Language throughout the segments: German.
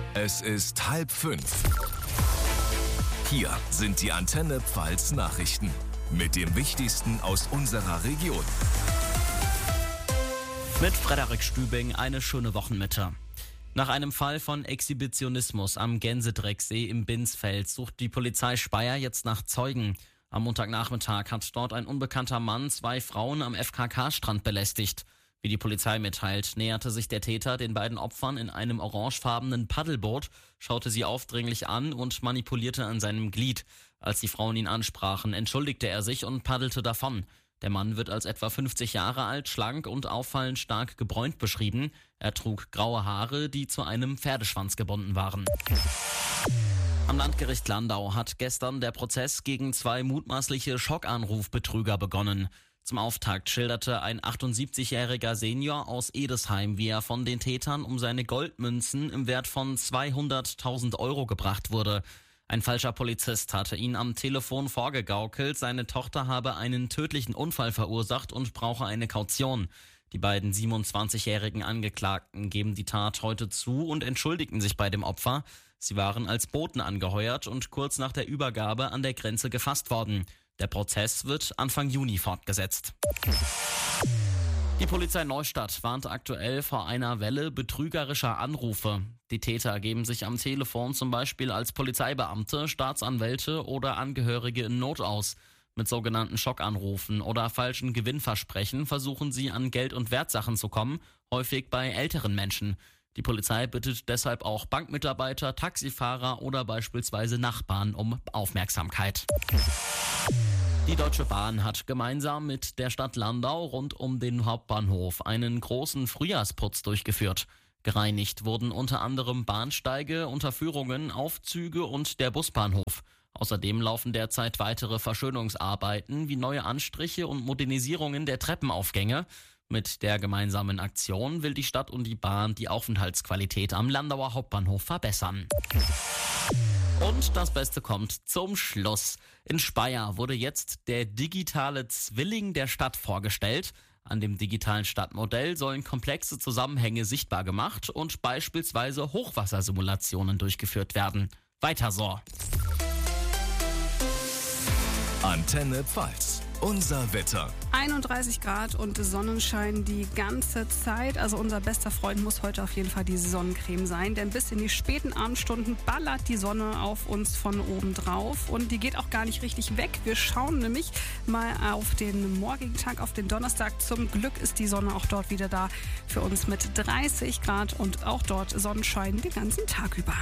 Es ist 4:30. Hier sind die Antenne Pfalz Nachrichten mit dem Wichtigsten aus unserer Region. Mit Frederik Stübing eine schöne Wochenmitte. Nach einem Fall von Exhibitionismus am Gänsedrecksee im Binsfeld sucht die Polizei Speyer jetzt nach Zeugen. Am Montagnachmittag hat dort ein unbekannter Mann 2 Frauen am FKK-Strand belästigt. Wie die Polizei mitteilt, näherte sich der Täter den beiden Opfern in einem orangefarbenen Paddelboot, schaute sie aufdringlich an und manipulierte an seinem Glied. Als die Frauen ihn ansprachen, entschuldigte er sich und paddelte davon. Der Mann wird als etwa 50 Jahre alt, schlank und auffallend stark gebräunt beschrieben. Er trug graue Haare, die zu einem Pferdeschwanz gebunden waren. Am Landgericht Landau hat gestern der Prozess gegen 2 mutmaßliche Schockanrufbetrüger begonnen. Zum Auftakt schilderte ein 78-jähriger Senior aus Edesheim, wie er von den Tätern um seine Goldmünzen im Wert von 200.000 Euro gebracht wurde. Ein falscher Polizist hatte ihn am Telefon vorgegaukelt, seine Tochter habe einen tödlichen Unfall verursacht und brauche eine Kaution. Die beiden 27-jährigen Angeklagten geben die Tat heute zu und entschuldigten sich bei dem Opfer. Sie waren als Boten angeheuert und kurz nach der Übergabe an der Grenze gefasst worden. Der Prozess wird Anfang Juni fortgesetzt. Die Polizei Neustadt warnt aktuell vor einer Welle betrügerischer Anrufe. Die Täter geben sich am Telefon zum Beispiel als Polizeibeamte, Staatsanwälte oder Angehörige in Not aus. Mit sogenannten Schockanrufen oder falschen Gewinnversprechen versuchen sie an Geld- und Wertsachen zu kommen, häufig bei älteren Menschen. Die Polizei bittet deshalb auch Bankmitarbeiter, Taxifahrer oder beispielsweise Nachbarn um Aufmerksamkeit. Die Deutsche Bahn hat gemeinsam mit der Stadt Landau rund um den Hauptbahnhof einen großen Frühjahrsputz durchgeführt. Gereinigt wurden unter anderem Bahnsteige, Unterführungen, Aufzüge und der Busbahnhof. Außerdem laufen derzeit weitere Verschönungsarbeiten wie neue Anstriche und Modernisierungen der Treppenaufgänge. Mit der gemeinsamen Aktion will die Stadt und die Bahn die Aufenthaltsqualität am Landauer Hauptbahnhof verbessern. Und das Beste kommt zum Schluss. In Speyer wurde jetzt der digitale Zwilling der Stadt vorgestellt. An dem digitalen Stadtmodell sollen komplexe Zusammenhänge sichtbar gemacht und beispielsweise Hochwassersimulationen durchgeführt werden. Weiter so. Antenne Pfalz. Unser Wetter. 31 Grad und Sonnenschein die ganze Zeit. Also unser bester Freund muss heute auf jeden Fall die Sonnencreme sein, denn bis in die späten Abendstunden ballert die Sonne auf uns von oben drauf und die geht auch gar nicht richtig weg. Wir schauen nämlich mal auf den morgigen Tag, auf den Donnerstag. Zum Glück ist die Sonne auch dort wieder da für uns mit 30 Grad und auch dort Sonnenschein den ganzen Tag über.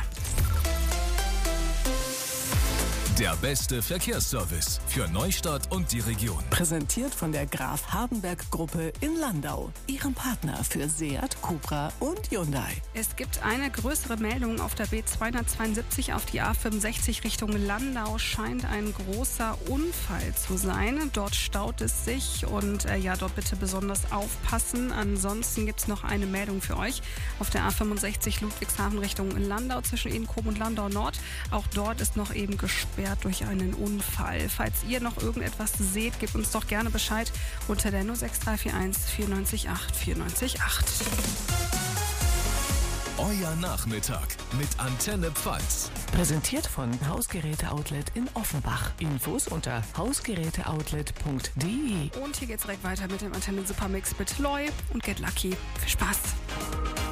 Der beste Verkehrsservice für Neustadt und die Region. Präsentiert von der Graf Hardenberg Gruppe in Landau. Ihrem Partner für Seat, Cupra und Hyundai. Es gibt eine größere Meldung auf der B272 auf die A65 Richtung Landau. Scheint ein großer Unfall zu sein. Dort staut es sich und dort bitte besonders aufpassen. Ansonsten gibt es noch eine Meldung für euch auf der A65 Ludwigshafen Richtung Landau zwischen Edenkoben und Landau Nord. Auch dort ist noch eben gesperrt durch einen Unfall. Falls ihr noch irgendetwas seht, gebt uns doch gerne Bescheid unter der 06341 94 8 94 8. Euer Nachmittag mit Antenne Pfalz. Präsentiert von Hausgeräte-Outlet in Offenbach. Infos unter hausgeräteoutlet.de. Und hier geht's direkt weiter mit dem Antenne Supermix mit Loy und Get Lucky. Viel Spaß!